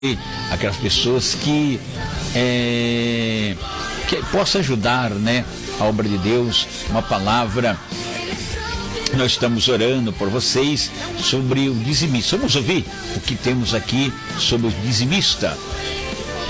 aquelas pessoas que possa ajudar, né, a obra de Deus, uma palavra. Nós estamos orando por vocês sobre o dizimista. Vamos ouvir o que temos aqui sobre o dizimista.